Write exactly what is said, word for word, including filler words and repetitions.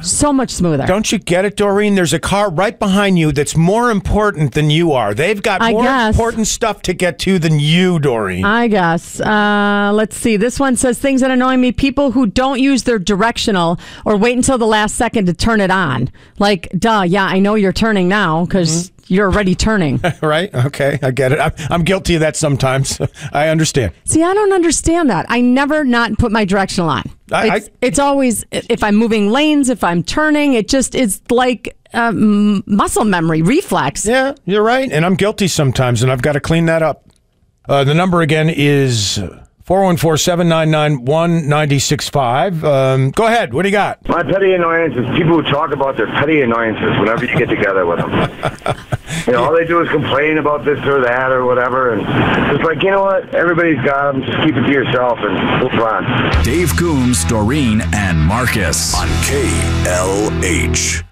So much smoother. Don't you get it, Doreen? There's a car right behind you that's more important than you are. They've got I more guess. important stuff to get to than you, Doreen. I guess. Uh, let's see. This one says things that annoy me. People who don't use their directional or wait until the last second to turn it on. Like, duh, yeah, I know you're turning now because mm-hmm. you're already turning. Right? Okay, I get it. I'm, I'm guilty of that sometimes. I understand. See, I don't understand that. I never not put my directional on. I, it's, I, it's always, if I'm moving lanes, if I'm turning, it just is like um, muscle memory, reflex. Yeah, you're right. And I'm guilty sometimes, and I've got to clean that up. Uh, the number again is four one four, seven nine nine, one nine six five. Um, go ahead. What do you got? My petty annoyance is people who talk about their petty annoyances whenever you get together with them. You know, all they do is complain about this or that or whatever. And it's like, you know what? Everybody's got them. Just keep it to yourself and move on. Dave Coombs, Doreen, and Marcus on K L H.